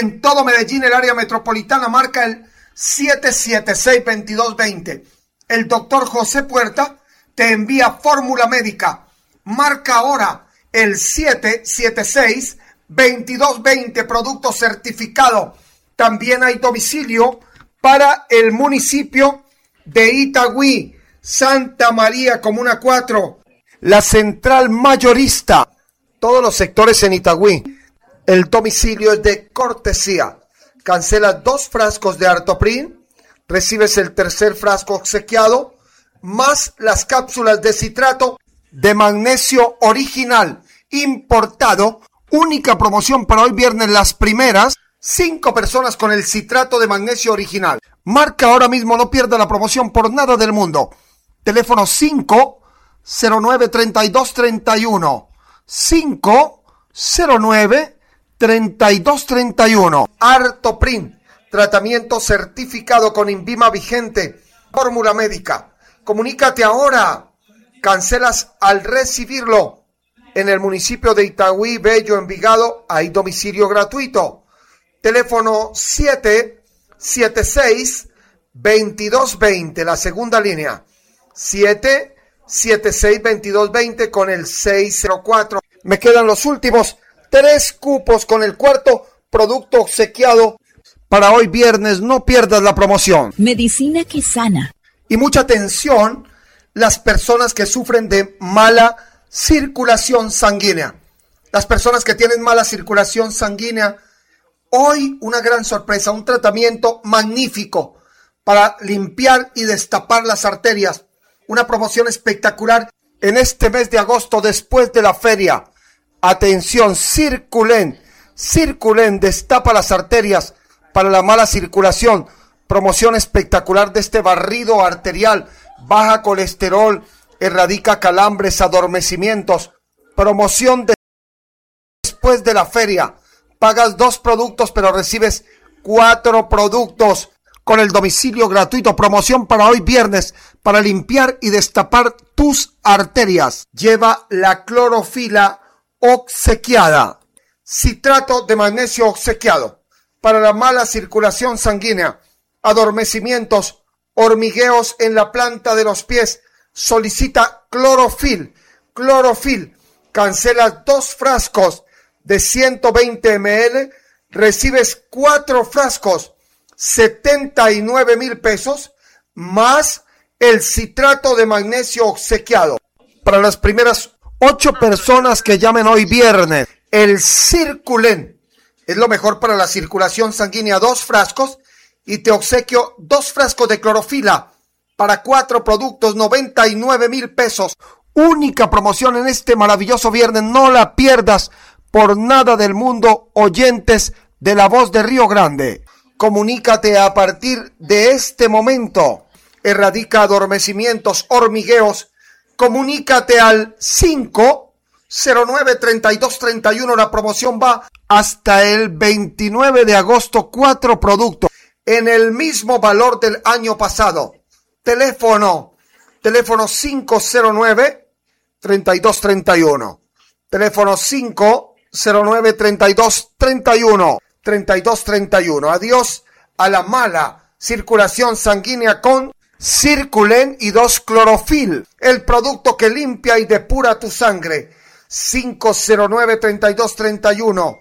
En todo Medellín, el área metropolitana, marca el 776-2220. El doctor José Puerta te envía fórmula médica. Marca ahora el 776-2220, producto certificado. También hay domicilio para el municipio de Itagüí, Santa María, Comuna 4, la central mayorista, todos los sectores en Itagüí. El domicilio es de cortesía. Cancelas 2 frascos de Artoprin, recibes el tercer frasco obsequiado, más las cápsulas de citrato de magnesio original, importado. Única promoción para hoy viernes, las primeras 5 personas con el citrato de magnesio original. Marca ahora mismo, no pierda la promoción por nada del mundo. Teléfono 509-3231. 509-3231. Artoprin, tratamiento certificado con INVIMA vigente. Fórmula médica. Comunícate ahora. Cancelas al recibirlo. En el municipio de Itagüí, Bello, Envigado, hay domicilio gratuito. Teléfono 776-2220, la segunda línea. 776-2220 con el 604. Me quedan los últimos 3 cupos con el cuarto producto obsequiado para hoy viernes. No pierdas la promoción. Medicina que sana. Y mucha atención, las personas que sufren de mala circulación sanguínea. Las personas que tienen mala circulación sanguínea, hoy una gran sorpresa, un tratamiento magnífico para limpiar y destapar las arterias. Una promoción espectacular en este mes de agosto después de la feria. Atención, Circulen destapa las arterias para la mala circulación. Promoción espectacular de este barrido arterial. Baja colesterol, erradica calambres, adormecimientos. Promoción después de la feria. Pagas 2 productos, pero recibes 4 productos con el domicilio gratuito. Promoción para hoy viernes, para limpiar y destapar tus arterias. Lleva la clorofila obsequiada. Citrato de magnesio obsequiado para la mala circulación sanguínea, adormecimientos, hormigueos en la planta de los pies. Solicita clorofil. Cancelas 2 frascos de 120 ml, recibes 4 frascos, 79,000 pesos, más el citrato de magnesio obsequiado. Para las primeras 8 personas que llamen hoy viernes, el Circulen es lo mejor para la circulación sanguínea. 2 frascos y te obsequio 2 frascos de clorofila para 4 productos, 99,000 pesos. Única promoción en este maravilloso viernes, no la pierdas por nada del mundo, oyentes de La Voz de Río Grande. Comunícate a partir de este momento. Erradica adormecimientos, hormigueos. Comunícate al 509-3231. La promoción va hasta el 29 de agosto. 4 productos en el mismo valor del año pasado. Teléfono 509-3231. Teléfono 509-3231. Adiós a la mala circulación sanguínea con Circulen y 2 clorofil, el producto que limpia y depura tu sangre. 509-3231.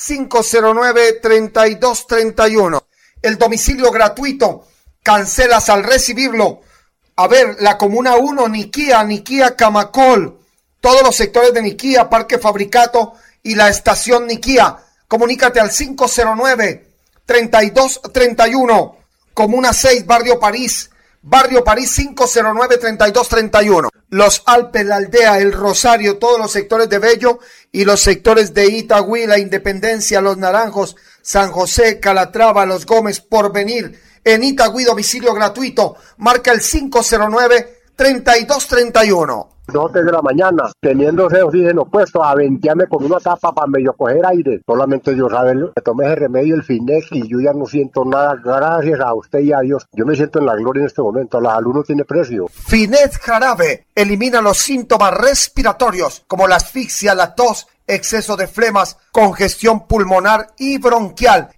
509-3231. El domicilio gratuito. Cancelas al recibirlo. A ver, la Comuna 1, Niquía Camacol. Todos los sectores de Niquía, Parque Fabricato y la estación Niquía. Comunícate al 509-3231. Comuna 6, Barrio París 509-3231. Los Alpes, la Aldea, el Rosario, todos los sectores de Bello y los sectores de Itagüí, la Independencia, Los Naranjos, San José, Calatrava, Los Gómez, Porvenir. En Itagüí, domicilio gratuito. Marca el 509-3231. 2 de la mañana, teniendo ese oxígeno puesto, a ventearme con una tapa para medio coger aire. Solamente Dios sabe, me tomé ese remedio, el Finex, y yo ya no siento nada. Gracias a usted y a Dios. Yo me siento en la gloria en este momento. La salud no tiene precio. Finex Jarabe elimina los síntomas respiratorios como la asfixia, la tos, exceso de flemas, congestión pulmonar y bronquial.